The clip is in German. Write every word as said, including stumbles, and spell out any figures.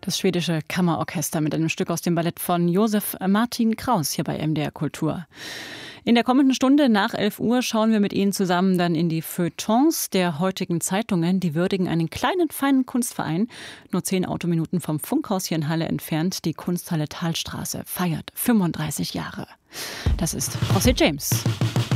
Das schwedische Kammerorchester mit einem Stück aus dem Ballett von Josef Martin Kraus hier bei M D R Kultur. In der kommenden Stunde nach elf Uhr schauen wir mit Ihnen zusammen dann in die Feuilletons der heutigen Zeitungen. Die würdigen einen kleinen, feinen Kunstverein, nur zehn Autominuten vom Funkhaus hier in Halle entfernt. Die Kunsthalle Thalstraße feiert fünfunddreißig Jahre. Das ist José James.